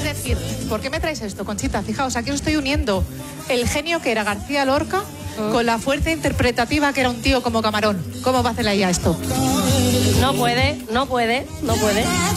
decir, ¿por qué me traes esto, Conchita? Fijaos, aquí os estoy uniendo el genio que era García Lorca con la fuerza interpretativa que era un tío como Camarón. ¿Cómo va a hacer ella esto? No puede.